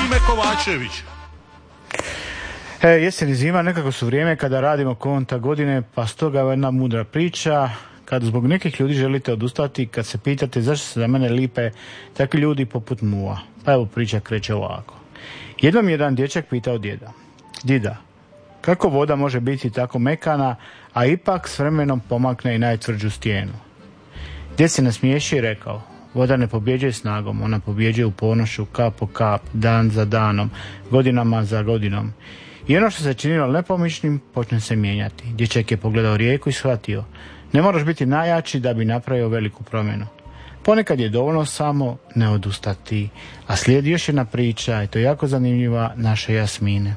Šime Kovačević. Jesen i zima nekako su vrijeme kada radimo konta godine, pa stoga je jedna mudra priča. Kad zbog nekih ljudi želite odustati, kad se pitate zašto se za mene lipe takvi ljudi poput muva. Pa evo priča kreće ovako. Jednom je jedan dječak pitao djeda: Dida, kako voda može biti tako mekana, a ipak s vremenom pomakne i najtvrđu stijenu? Djed se nasmiješio i rekao: voda ne pobjeđuje snagom, ona pobjeđuje upornošću, kap po kap, dan za danom, godinama za godinom. I ono što se činilo nepomičnim počne se mijenjati. Dječak je pogledao rijeku i shvatio: ne moraš biti najjači da bi napravio veliku promjenu. Ponekad je dovoljno samo ne odustati. A slijedi još jedna priča, i to je jako zanimljiva, naše Jasmine.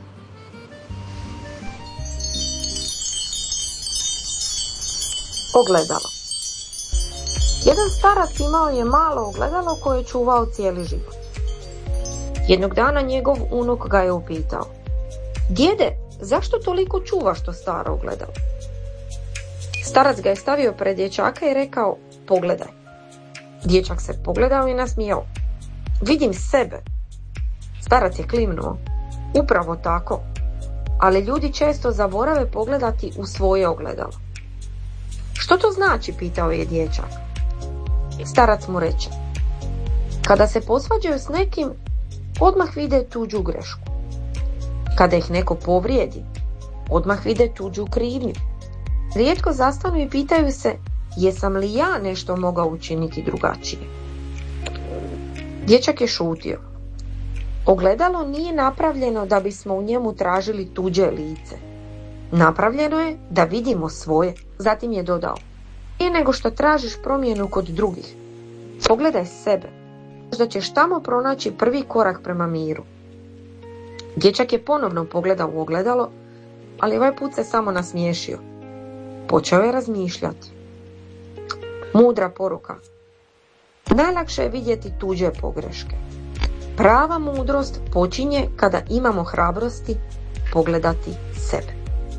Ogledalo. Jedan starac imao je malo ogledalo koje je čuvao cijeli život. Jednog dana njegov unuk ga je upitao: djede, zašto toliko čuvaš to staro ogledalo? Starac ga je stavio pred dječaka i rekao: pogledaj. Dječak se pogledao i nasmijao: vidim sebe. Starac je klimnuo: upravo tako, ali ljudi često zaborave pogledati u svoje ogledalo. Što to znači, pitao je dječak. Starac mu reče: kada se posvađaju s nekim, odmah vide tuđu grešku. Kada ih neko povrijedi, odmah vide tuđu krivnju. Rijetko zastanu i pitaju se: jesam li ja nešto mogao učiniti drugačije? Dječak je šutio. Ogledalo nije napravljeno da bismo u njemu tražili tuđe lice. Napravljeno je da vidimo svoje. Zatim je dodao: prije nego što tražiš promjenu kod drugih, pogledaj sebe. Možda ćeš tamo pronaći prvi korak prema miru. Dječak je ponovno pogledao u ogledalo, ali ovaj put se samo nasmiješio. Počeo je razmišljati. Mudra poruka. Najlakše je vidjeti tuđe pogreške. Prava mudrost počinje kada imamo hrabrosti pogledati sebe.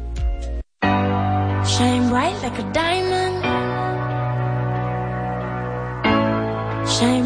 Shine bright like a diamond. Shine